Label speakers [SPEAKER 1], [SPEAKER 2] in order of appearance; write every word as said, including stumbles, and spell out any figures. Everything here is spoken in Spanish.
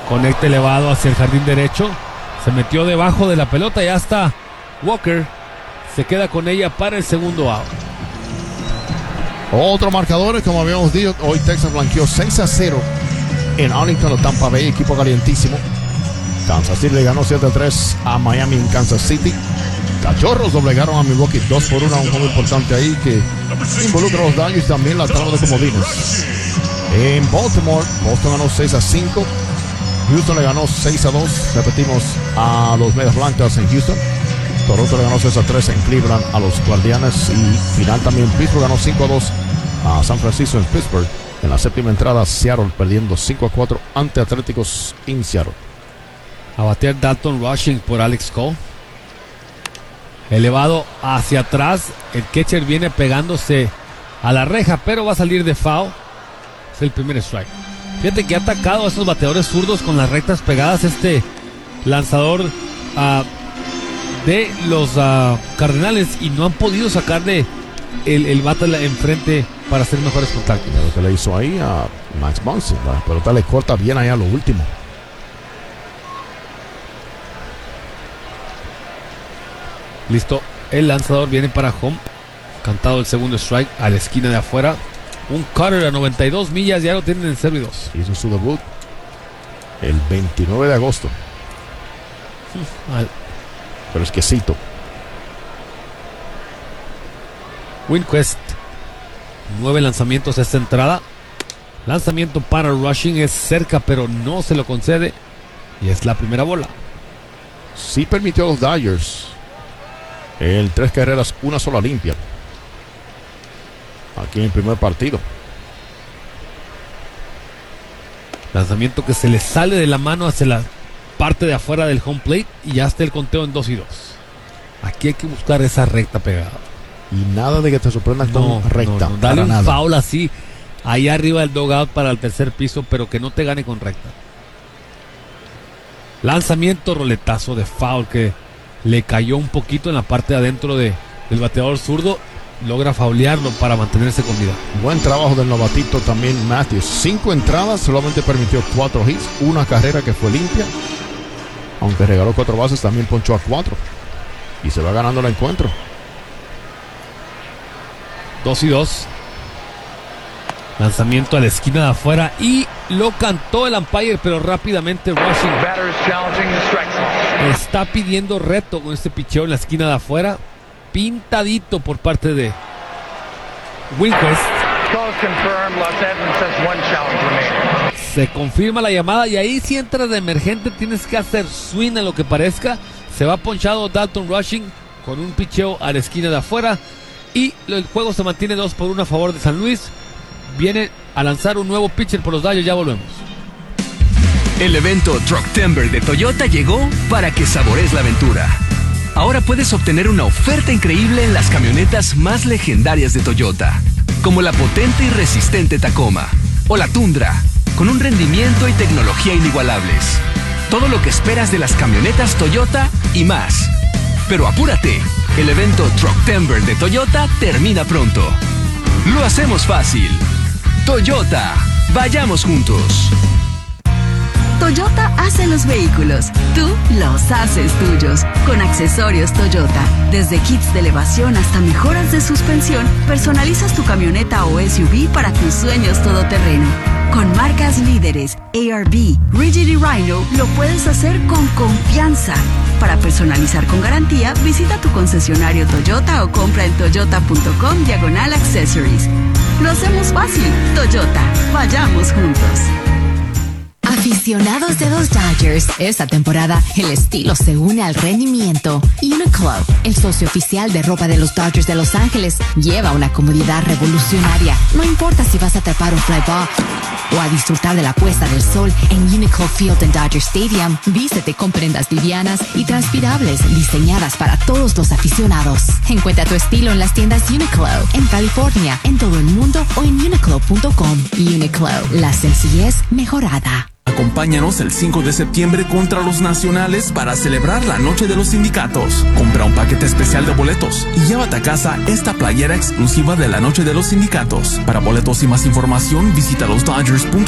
[SPEAKER 1] Conecta elevado hacia el jardín derecho. Se metió debajo de la pelota y hasta Walker se queda con ella para el segundo out.
[SPEAKER 2] Otro marcador, como habíamos dicho, hoy Texas blanqueó seis a cero en Arlington, Tampa Bay, equipo calientísimo. Kansas City le ganó siete a tres a Miami en Kansas City. Cachorros doblegaron a Milwaukee dos por uno, un juego importante ahí que involucra a los Dodgers y también la trama de comodines. En Baltimore, Boston ganó seis a cinco. Houston le ganó seis a dos. Repetimos, a los Medias Blancas en Houston. Toronto le ganó seis a tres en Cleveland a los Guardianes. Y final también Pittsburgh ganó cinco a dos a San Francisco en Pittsburgh. En la séptima entrada, Seattle perdiendo cinco a cuatro ante Atléticos en Seattle.
[SPEAKER 1] A batear Dalton Rushing por Alex Cole. Elevado hacia atrás. El catcher viene pegándose a la reja, pero va a salir de foul. Es el primer strike. Fíjate que ha atacado a esos bateadores zurdos con las rectas pegadas este lanzador uh, de los uh, Cardenales y no han podido sacarle el, el bate enfrente para hacer mejores contactos.
[SPEAKER 2] Lo que le hizo ahí a Max Muncy, la pelota le corta bien allá a lo último.
[SPEAKER 1] Listo, el lanzador viene para home. Cantado el segundo strike a la esquina de afuera. Un cutter a noventa y dos millas, ya lo tienen en cero y dos.
[SPEAKER 2] Hizo su debut el veintinueve de agosto.
[SPEAKER 1] Mal.
[SPEAKER 2] Pero es quesito.
[SPEAKER 1] Winquist, nueve lanzamientos esta entrada. Lanzamiento para Rushing, es cerca pero no se lo concede. Y es la primera bola.
[SPEAKER 2] Sí permitió a los Dodgers el tres carreras, una sola limpia aquí en el primer partido.
[SPEAKER 1] Lanzamiento que se le sale de la mano hacia la parte de afuera del home plate y ya está el conteo en dos y dos. Aquí hay que buscar esa recta pegada.
[SPEAKER 2] Y nada de que te sorprendan
[SPEAKER 1] no,
[SPEAKER 2] con recta.
[SPEAKER 1] No, no. Dale un
[SPEAKER 2] nada.
[SPEAKER 1] foul así, ahí arriba del dugout para el tercer piso, pero que no te gane con recta. Lanzamiento, roletazo de foul que le cayó un poquito en la parte de adentro de, del bateador zurdo. Logra faulearlo para mantenerse con vida.
[SPEAKER 2] Buen trabajo del novatito también Matthews. Cinco entradas, solamente permitió cuatro hits, una carrera que fue limpia. Aunque regaló cuatro bases, también ponchó a cuatro. Y se va ganando el encuentro.
[SPEAKER 1] Dos y dos. Lanzamiento a la esquina de afuera y lo cantó el umpire, pero rápidamente Rushing está pidiendo reto con este picheo en la esquina de afuera. Pintadito por parte de Winquist. Se confirma la llamada y ahí si entras de emergente tienes que hacer swing a lo que parezca. Se va ponchado Dalton Rushing con un picheo a la esquina de afuera y el juego se mantiene dos por uno a favor de San Luis. Viene a lanzar un nuevo pitcher por los Dodgers, ya volvemos.
[SPEAKER 3] El evento Trucktember de Toyota llegó para que saborees la aventura. Ahora puedes obtener una oferta increíble en las camionetas más legendarias de Toyota, como la potente y resistente Tacoma o la Tundra, con un rendimiento y tecnología inigualables. Todo lo que esperas de las camionetas Toyota y más. Pero apúrate, el evento Trucktember de Toyota termina pronto. Lo hacemos fácil. Toyota, vayamos juntos.
[SPEAKER 4] Toyota hace los vehículos, tú los haces tuyos. Con accesorios Toyota, desde kits de elevación hasta mejoras de suspensión, personalizas tu camioneta o S U V para tus sueños todoterreno. Con marcas líderes, A R B, Rigid y Rhino, lo puedes hacer con confianza. Para personalizar con garantía, visita tu concesionario Toyota o compra en toyota.com diagonal accessories. Lo hacemos fácil. Toyota, vayamos juntos.
[SPEAKER 5] Aficionados de los Dodgers, esta temporada el estilo se une al rendimiento. Uniqlo, el socio oficial de ropa de los Dodgers de Los Ángeles, lleva una comodidad revolucionaria. No importa si vas a atrapar un fly ball o a disfrutar de la puesta del sol en Uniqlo Field en Dodger Stadium, vístete con prendas livianas y transpirables diseñadas para todos los aficionados. Encuentra tu estilo en las tiendas Uniqlo, en California, en todo el mundo o en uniqlo punto com. Uniqlo, la sencillez mejorada.
[SPEAKER 6] Acompáñanos el cinco de septiembre contra los Nacionales para celebrar la Noche de los Sindicatos. Compra un paquete especial de boletos y llévate a casa esta playera exclusiva de la Noche de los Sindicatos. Para boletos y más información, visita los dodgers punto